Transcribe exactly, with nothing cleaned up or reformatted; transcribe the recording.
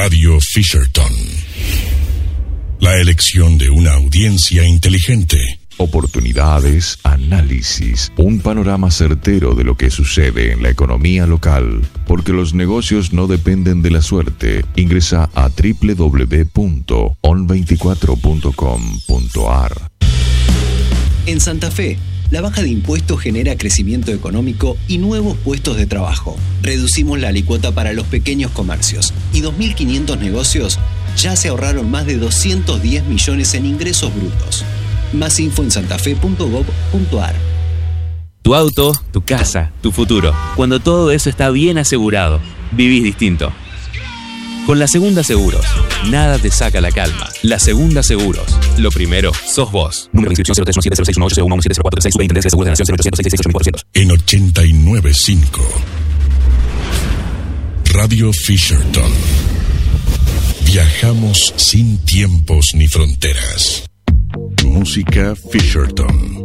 Radio Fisherton. La elección de una audiencia inteligente. Oportunidades, análisis, un panorama certero de lo que sucede en la economía local, porque los negocios no dependen de la suerte. Ingresa a doble u doble u doble u punto on veinticuatro punto com punto a r. En Santa Fe, la baja de impuestos genera crecimiento económico y nuevos puestos de trabajo. Reducimos la alícuota para los pequeños comercios y dos mil quinientos negocios ya se ahorraron más de doscientos diez millones en ingresos brutos. Más info en santafe punto gob punto a r. Tu auto, tu casa, tu futuro. Cuando todo eso está bien asegurado, vivís distinto. Con La Segunda Seguros, nada te saca la calma. La Segunda Seguros. Lo primero, sos vos. Número de inscripción cero tres uno siete cero seis uno ocho cero uno siete cero cuatro tres seis. Superintendencia de Seguros de Nación cero ochocientos seiscientos sesenta y seis ocho mil cuatrocientos. En ochenta y nueve punto cinco. Radio Fisherton. Viajamos sin tiempos ni fronteras. Música Fisherton.